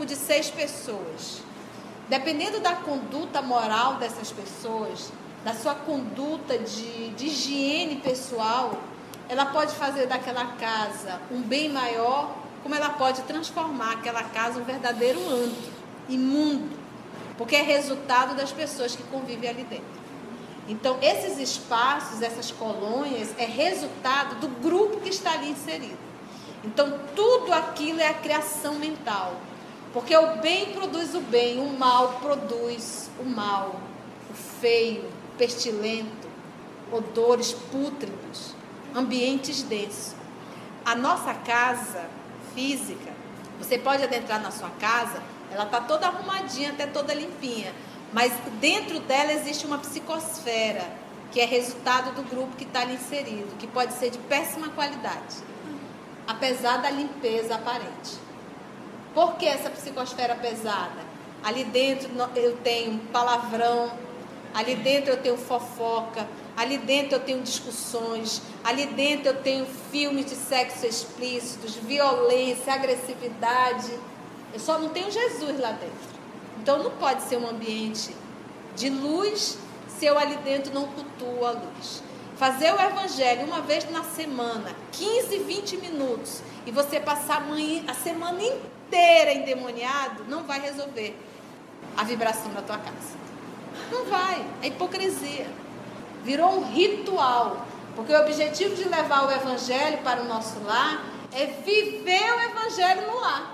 grupo de 6 pessoas. Dependendo da conduta moral dessas pessoas, da sua conduta de higiene pessoal, ela pode fazer daquela casa um bem maior, como ela pode transformar aquela casa um verdadeiro antro, imundo, porque é resultado das pessoas que convivem ali dentro. Então, esses espaços, essas colônias, é resultado do grupo que está ali inserido. Então, tudo aquilo é a criação mental. Porque o bem produz o bem, o mal produz o mal, o feio, o pestilento, odores pútridos, ambientes densos. A nossa casa física, você pode adentrar na sua casa, ela está toda arrumadinha, até toda limpinha. Mas dentro dela existe uma psicosfera, que é resultado do grupo que está ali inserido, que pode ser de péssima qualidade, apesar da limpeza aparente. Por que essa psicosfera pesada? Ali dentro eu tenho palavrão, ali dentro eu tenho fofoca, ali dentro eu tenho discussões, ali dentro eu tenho filmes de sexo explícitos, violência, agressividade. Eu só não tenho Jesus lá dentro. Então não pode ser um ambiente de luz se eu ali dentro não cultuo a luz. Fazer o evangelho uma vez na semana, 15, 20 minutos, e você passar a semana inteira endemoniado, não vai resolver a vibração da tua casa. Não vai, é hipocrisia. Virou um ritual, porque o objetivo de levar o evangelho para o nosso lar é viver o evangelho no lar.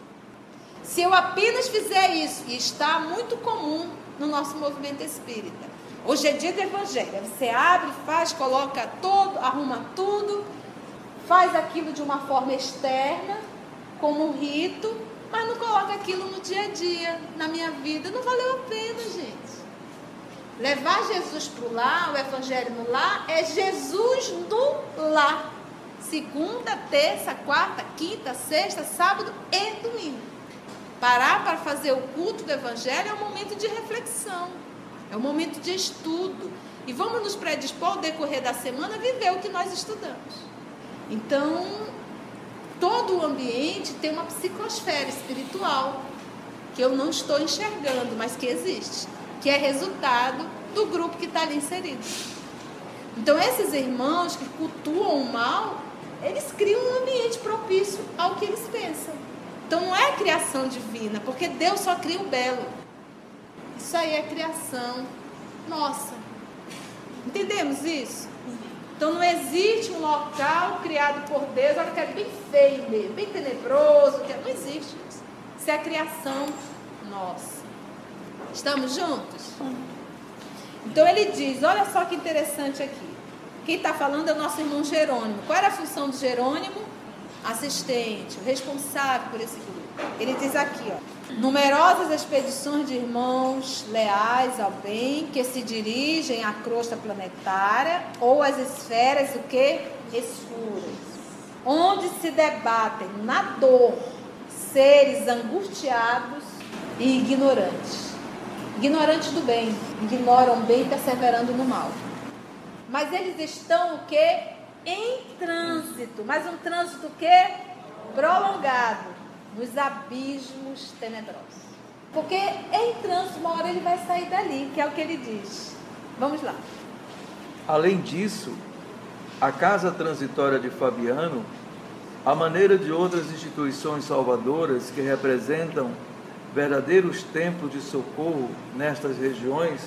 Se eu apenas fizer isso, e está muito comum no nosso movimento espírita, hoje é dia do evangelho, você abre, faz, coloca todo, arruma tudo, faz aquilo de uma forma externa, como um rito, mas não coloca aquilo no dia a dia, na minha vida. Não valeu a pena, gente. Levar Jesus para o lar, o evangelho no lar, é Jesus no lar. Segunda, terça, quarta, quinta, sexta, sábado e domingo. Parar para fazer o culto do evangelho é um momento de reflexão, é um momento de estudo. E vamos nos predispor ao decorrer da semana a viver o que nós estudamos. Então, todo o ambiente tem uma psicosfera espiritual que eu não estou enxergando, mas que existe, que é resultado do grupo que está ali inserido. Então, esses irmãos que cultuam o mal, eles criam um ambiente propício ao que eles pensam. Então não é criação divina, porque Deus só cria o belo. Isso aí é criação nossa. Entendemos isso? Então não existe um local criado por Deus, olha que é bem feio mesmo, bem tenebroso, não existe isso. Isso é a criação nossa. Estamos juntos? Então ele diz, olha só que interessante aqui. Quem está falando é o nosso irmão Jerônimo. Qual era a função do Jerônimo? Assistente, o responsável por esse grupo. Ele diz aqui, ó, numerosas expedições de irmãos leais ao bem que se dirigem à crosta planetária ou às esferas o que? Escuras, onde se debatem na dor seres angustiados e ignorantes. Ignorantes do bem, ignoram o bem perseverando no mal. Mas eles estão o que? Em trânsito, mas um trânsito que prolongado nos abismos tenebrosos. Porque em trânsito, uma hora ele vai sair dali, que é o que ele diz. Vamos lá. Além disso, a Casa Transitória de Fabiano, à maneira de outras instituições salvadoras que representam verdadeiros templos de socorro nestas regiões,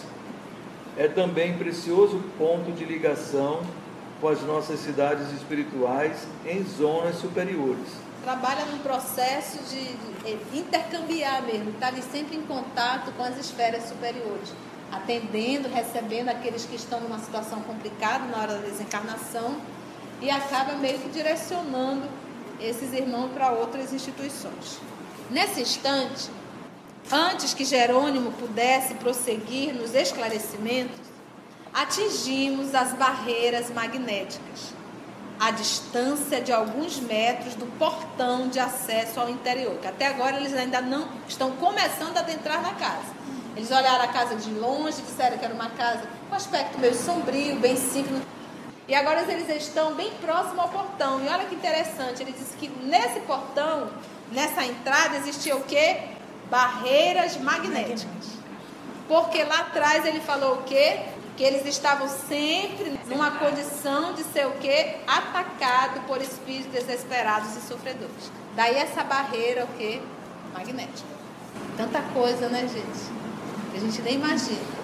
é também precioso ponto de ligação com as nossas cidades espirituais em zonas superiores. Trabalha num processo de intercambiar mesmo, estar ali sempre em contato com as esferas superiores, atendendo, recebendo aqueles que estão numa situação complicada na hora da desencarnação e acaba meio que direcionando esses irmãos para outras instituições. Nesse instante, antes que Jerônimo pudesse prosseguir nos esclarecimentos, atingimos as barreiras magnéticas, a distância de alguns metros do portão de acesso ao interior, que até agora eles ainda não estão começando a adentrar na casa. Eles olharam a casa de longe, disseram que era uma casa com aspecto meio sombrio, bem simples, e agora eles estão bem próximo ao portão. E olha que interessante, ele disse que nesse portão, nessa entrada, existia o quê? barreiras magnéticas. Porque lá atrás ele falou o quê? Que eles estavam sempre numa condição de ser o quê? Atacado por espíritos desesperados e sofredores. Daí essa barreira, o quê? Magnética. Tanta coisa, né, gente? Que a gente nem imagina.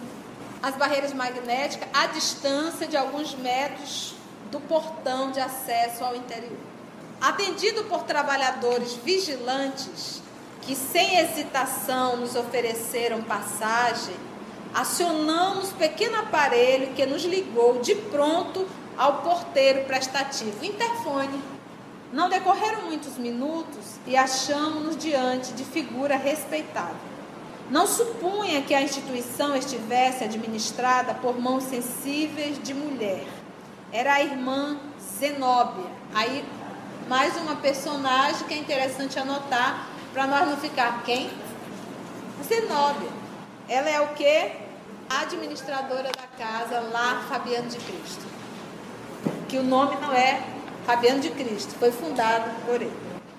As barreiras magnéticas à distância de alguns metros do portão de acesso ao interior. Atendido por trabalhadores vigilantes que sem hesitação nos ofereceram passagem, acionamos pequeno aparelho que nos ligou de pronto ao porteiro prestativo, o interfone. Não decorreram muitos minutos e achamos-nos diante de figura respeitável. Não supunha que a instituição estivesse administrada por mãos sensíveis de mulher. Era a irmã Zenóbia. Aí, mais uma personagem que é interessante anotar para nós não ficar quem? Zenóbia. Ela é o quê? Administradora da casa Lar Fabiano de Cristo. Que o nome não é Fabiano de Cristo, foi fundado por ele.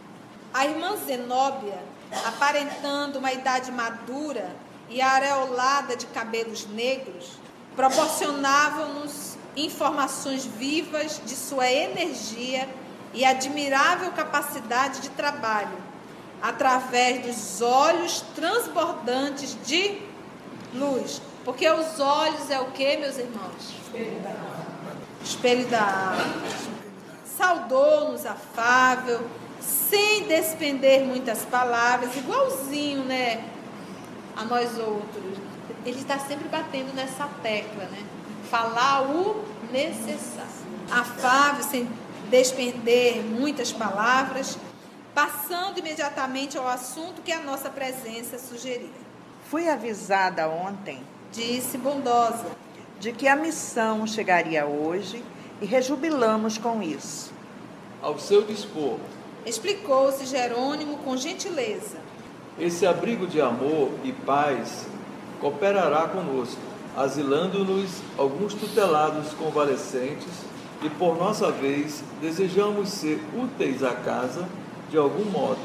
A irmã Zenóbia, aparentando uma idade madura e areolada de cabelos negros, proporcionava-nos informações vivas de sua energia e admirável capacidade de trabalho, através dos olhos transbordantes de luz. Porque os olhos é o que, meus irmãos? Espelho da alma. Espelho da alma. Saudou-nos, afável, sem despender muitas palavras, igualzinho, né, a nós outros. Ele está sempre batendo nessa tecla, né? Falar o necessário. Afável, sem despender muitas palavras, passando imediatamente ao assunto que a nossa presença sugeria. Fui avisada ontem, disse bondosa, de que a missão chegaria hoje e rejubilamos com isso. Ao seu dispor, explicou-se Jerônimo com gentileza. Esse abrigo de amor e paz cooperará conosco, asilando-nos alguns tutelados convalescentes e, por nossa vez, desejamos ser úteis à casa de algum modo.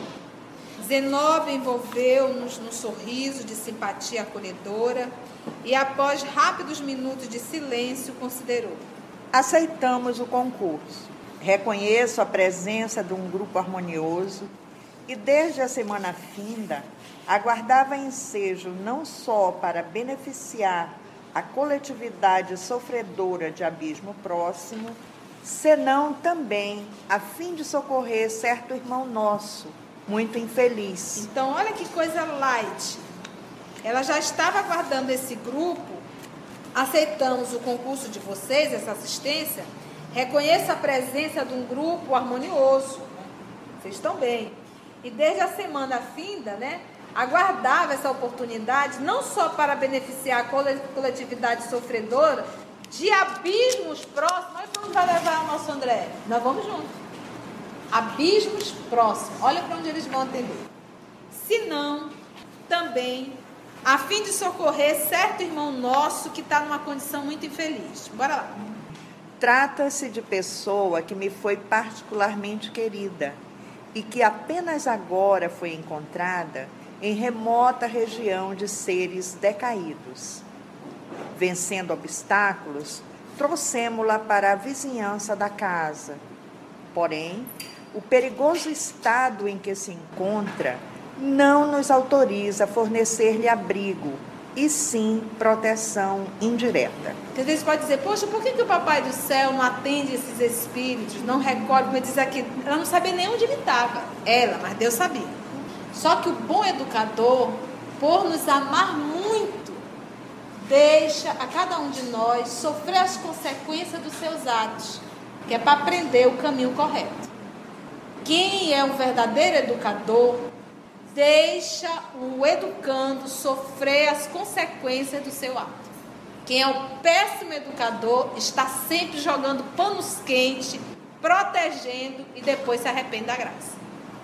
Zenóbia envolveu-nos num sorriso de simpatia acolhedora e, após rápidos minutos de silêncio, considerou. Aceitamos o concurso. Reconheço a presença de um grupo harmonioso e, desde a semana finda, aguardava ensejo não só para beneficiar a coletividade sofredora de abismo próximo, senão também a fim de socorrer certo irmão nosso, muito infeliz. Então, olha que coisa light. Ela já estava aguardando esse grupo. Aceitamos o concurso de vocês, essa assistência. Reconheço a presença de um grupo harmonioso. Vocês estão bem. E desde a semana finda, né, aguardava essa oportunidade, não só para beneficiar a coletividade sofredora de abismos próximos. Olha para onde vai levar o nosso André. Nós vamos juntos. Abismos próximos. Olha para onde eles vão atender. Senão, também, a fim de socorrer certo irmão nosso que está numa condição muito infeliz. Bora lá. Trata-se de pessoa que me foi particularmente querida e que apenas agora foi encontrada em remota região de seres decaídos. Vencendo obstáculos, trouxemo-la para a vizinhança da casa. Porém, o perigoso estado em que se encontra não nos autoriza a fornecer-lhe abrigo, e sim proteção indireta. Às vezes pode dizer, poxa, por que o Papai do Céu não atende esses espíritos, não recolhe, como diz aqui, ela não sabia nem onde ele estava, mas Deus sabia. Só que o bom educador, por nos amar muito, deixa a cada um de nós sofrer as consequências dos seus atos, que é para aprender o caminho correto. Quem é um verdadeiro educador, deixa o educando sofrer as consequências do seu ato. Quem é o péssimo educador está sempre jogando panos quentes, protegendo e depois se arrepende da graça.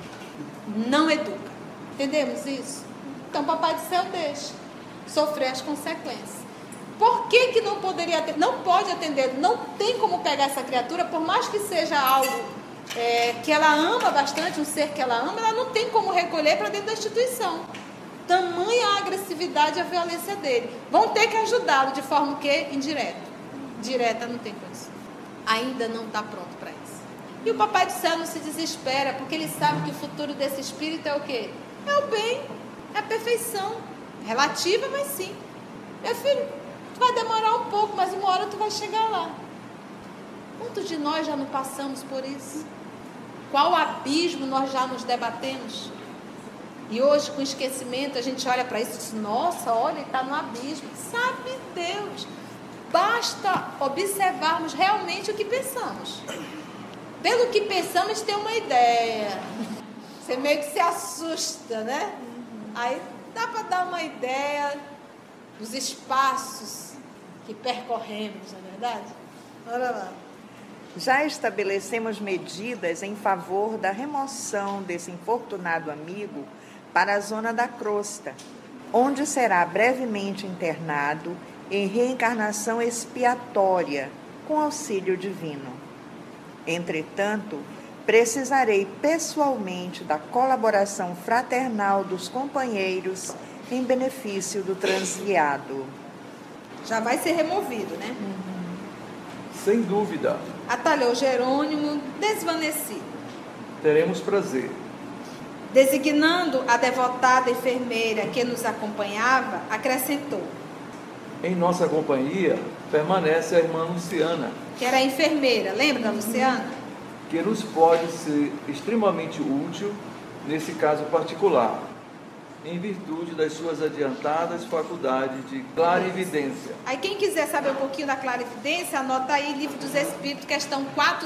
Não educa. Entendemos isso? Então, Papai do Céu deixa sofrer as consequências. Por que não poderia atender? Não pode atender, não tem como pegar essa criatura, por mais que seja algo que ela ama bastante, um ser que ela ama, ela não tem como recolher para dentro da instituição. tamanha a agressividade e a violência dele. Vão ter que ajudá-lo de forma o quê? Indireta. Direta não tem condição. Ainda não está pronto para isso. E o Papai do Céu não se desespera, porque ele sabe que o futuro desse espírito é o quê? É o bem, é a perfeição. Relativa, mas sim. Meu filho, tu vai demorar um pouco, mas uma hora tu vai chegar lá. Quantos de nós já não passamos por isso? Qual abismo nós já nos debatemos? E hoje, com esquecimento, a gente olha para isso e diz, nossa, olha, ele está no abismo. Sabe Deus. Basta observarmos realmente o que pensamos. Pelo que pensamos, a gente tem uma ideia. Você meio que se assusta, né? Aí dá para dar uma ideia dos espaços que percorremos, não é verdade? Olha lá. Já estabelecemos medidas em favor da remoção desse infortunado amigo para a zona da crosta, onde será brevemente internado em reencarnação expiatória com auxílio divino. Entretanto, precisarei pessoalmente da colaboração fraternal dos companheiros em benefício do transviado. Já vai ser removido, né? Sem dúvida. Atalhou Jerônimo, desvanecido. Teremos prazer. Designando a devotada enfermeira que nos acompanhava, acrescentou: Em nossa companhia permanece a irmã Luciana, que era a enfermeira, lembra da Luciana? que nos pode ser extremamente útil nesse caso particular, em virtude das suas adiantadas faculdades de clarividência. Aí quem quiser saber um pouquinho da clarividência, anota aí Livro dos Espíritos, questão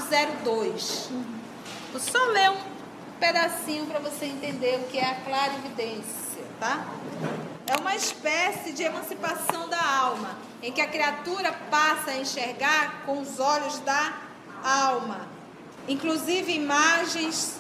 402. Vou só ler um pedacinho para você entender o que é a clarividência, tá? É uma espécie de emancipação da alma, em que a criatura passa a enxergar com os olhos da alma, inclusive imagens,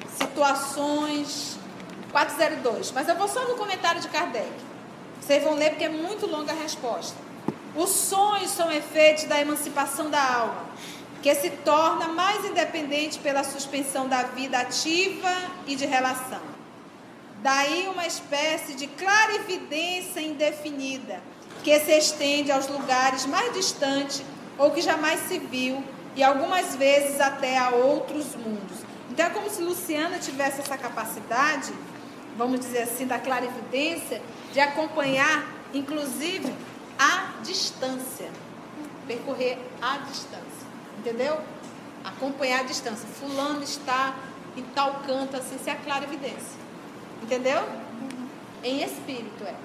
situações. 402, mas eu vou só no comentário de Kardec. Vocês vão ler porque é muito longa a resposta. Os sonhos são efeitos da emancipação da alma, que se torna mais independente pela suspensão da vida ativa e de relação. Daí uma espécie de clarividência indefinida, que se estende aos lugares mais distantes ou que jamais se viu, e algumas vezes até a outros mundos. Então é como se Luciana tivesse essa capacidade, vamos dizer assim, da clarividência, de acompanhar, inclusive, a distância. Percorrer a distância. Entendeu? Acompanhar a distância. Fulano está em tal canto, assim, isso é a clarividência. Entendeu? Em espírito, é.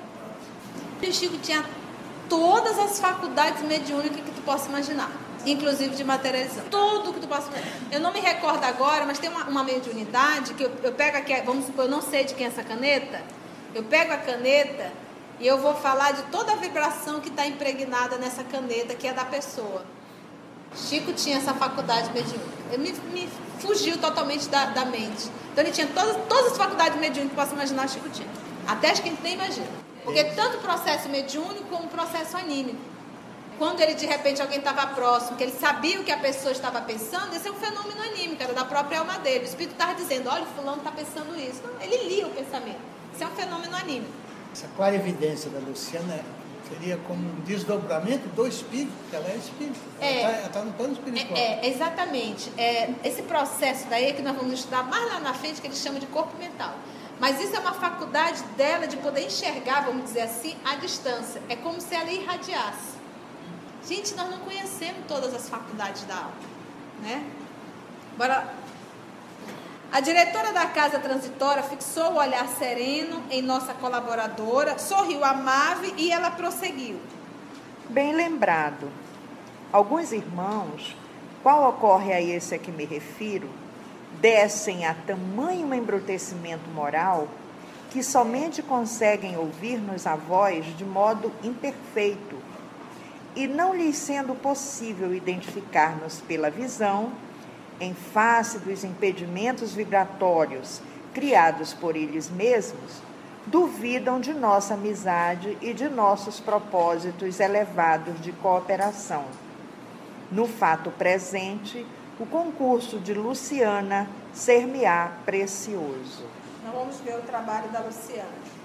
O Chico tinha todas as faculdades mediúnicas que tu possa imaginar. Inclusive de materialização. Tudo que tu possa imaginar. Eu não me recordo agora, mas tem uma mediunidade que eu pego aqui, vamos supor, eu não sei de quem é essa caneta. Eu pego a caneta e eu vou falar de toda a vibração que está impregnada nessa caneta, que é da pessoa. Chico tinha essa faculdade mediúnica. Ele me fugiu totalmente da mente. Então ele tinha todas as faculdades mediúnicas que possa imaginar, Chico tinha. Até acho que a gente nem imagina. Porque tanto o processo mediúnico como o processo anímico. Quando ele, de repente, alguém estava próximo, que ele sabia o que a pessoa estava pensando, esse é um fenômeno anímico, era da própria alma dele. O espírito estava dizendo, olha, o fulano está pensando isso. Não, ele lia o pensamento. Isso é um fenômeno anímico. Essa clarividência da Luciana seria como um desdobramento do espírito, porque ela é espírito. Ela está no plano espiritual. Exatamente. Esse processo daí é que nós vamos estudar mais lá na frente, que eles chamam de corpo mental. Mas isso é uma faculdade dela de poder enxergar, vamos dizer assim, a distância. É como se ela irradiasse. Gente, nós não conhecemos todas as faculdades da alma, né? Agora, a diretora da casa transitória fixou o olhar sereno em nossa colaboradora, sorriu amável e ela prosseguiu. Bem lembrado. Alguns irmãos, qual ocorre a esse a que me refiro, descem a tamanho embrutecimento moral que somente conseguem ouvir-nos a voz de modo imperfeito, e não lhes sendo possível identificar-nos pela visão, em face dos impedimentos vibratórios criados por eles mesmos, duvidam de nossa amizade e de nossos propósitos elevados de cooperação. No fato presente, o concurso de Luciana ser-me-á precioso. Nós vamos ver o trabalho da Luciana.